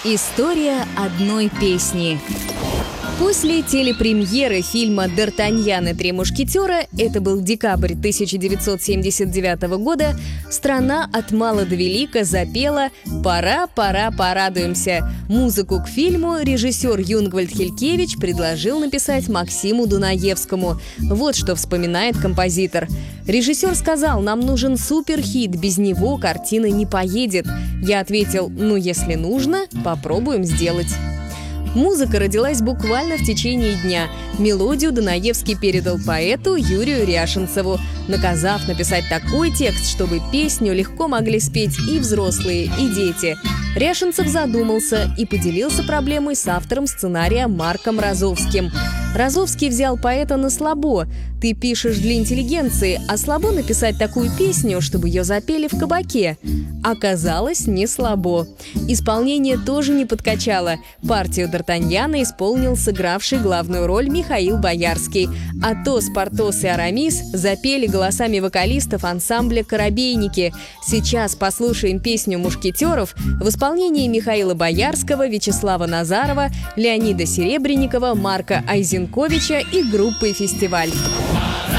История одной песни. После телепремьеры фильма «Д'Артаньян и три мушкетера», это был декабрь 1979 года, страна от мала до велика запела «Пора, пора, порадуемся». Музыку к фильму режиссер Юнгвальд Хелькевич предложил написать Максиму Дунаевскому. Вот что вспоминает композитор. Режиссер сказал: «Нам нужен суперхит, без него картина не поедет». Я ответил: «Ну, если нужно, попробуем сделать». Музыка родилась буквально в течение дня. Мелодию Дунаевский передал поэту Юрию Ряшенцеву, наказав написать такой текст, чтобы песню легко могли спеть и взрослые, и дети. Ряшенцев задумался и поделился проблемой с автором сценария Марком Розовским. Розовский взял поэта на слабо. «Ты пишешь для интеллигенции, а слабо написать такую песню, чтобы ее запели в кабаке». Оказалось, не слабо. Исполнение тоже не подкачало. Партию Д'Артаньяна исполнил сыгравший главную роль Михаил Боярский. Атос, Портос и Арамис запели голосами вокалистов ансамбля «Коробейники». Сейчас послушаем песню «Мушкетеров» в исполнении Михаила Боярского, Вячеслава Назарова, Леонида Серебренникова, Марка Айзенковича и группы «Фестиваль».